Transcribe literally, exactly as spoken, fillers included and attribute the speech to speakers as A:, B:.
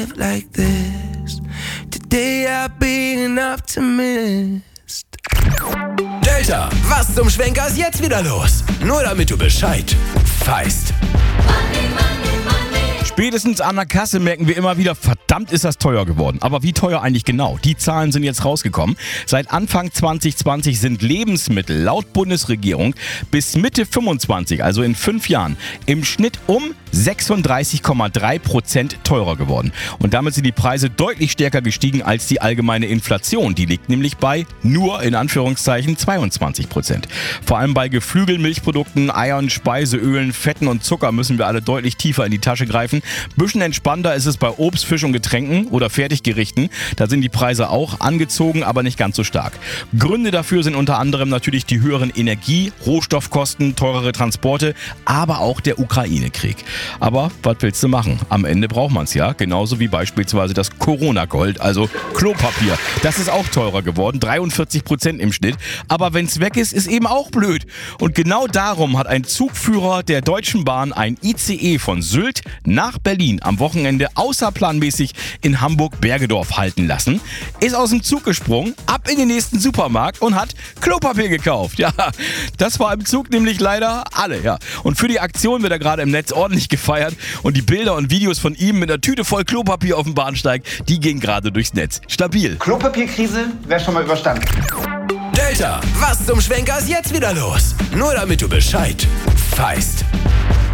A: like this. Today I'll be an optimist.
B: Delta, was zum Schwenker ist jetzt wieder los? Nur damit du Bescheid weißt.
C: Spätestens an der Kasse merken wir immer wieder, verdammt ist das teuer geworden. Aber wie teuer eigentlich genau? Die Zahlen sind jetzt rausgekommen. Seit Anfang zwanzig zwanzig sind Lebensmittel laut Bundesregierung bis Mitte fünfundzwanzig, also in fünf Jahren, im Schnitt um sechsunddreißig Komma drei Prozent teurer geworden. Und damit sind die Preise deutlich stärker gestiegen als die allgemeine Inflation. Die liegt nämlich bei nur, in Anführungszeichen, zweiundzwanzig Prozent. Vor allem bei Geflügel, Milchprodukten, Eiern, Speiseölen, Fetten und Zucker müssen wir alle deutlich tiefer in die Tasche greifen. Bisschen entspannter ist es bei Obst, Fisch und Getränken oder Fertiggerichten. Da sind die Preise auch angezogen, aber nicht ganz so stark. Gründe dafür sind unter anderem natürlich die höheren Energie-, Rohstoffkosten, teurere Transporte, aber auch der Ukraine-Krieg. Aber was willst du machen? Am Ende braucht man es ja, genauso wie beispielsweise das Corona-Gold, also Klopapier. Das ist auch teurer geworden, dreiundvierzig Prozent im Schnitt. Aber wenn es weg ist, ist eben auch blöd. Und genau darum hat ein Zugführer der Deutschen Bahn ein I C E von Sylt nach Berlin am Wochenende außerplanmäßig in Hamburg-Bergedorf halten lassen, ist aus dem Zug gesprungen, ab in den nächsten Supermarkt und hat Klopapier gekauft. Ja, das war im Zug nämlich leider alle, ja. Und für die Aktion wird er gerade im Netz ordentlich gefeiert und die Bilder und Videos von ihm mit einer Tüte voll Klopapier auf dem Bahnsteig, die gehen gerade durchs Netz. Stabil.
D: Klopapierkrise wäre schon mal überstanden.
B: Delta, was zum Schwenker ist jetzt wieder los? Nur damit du Bescheid weißt.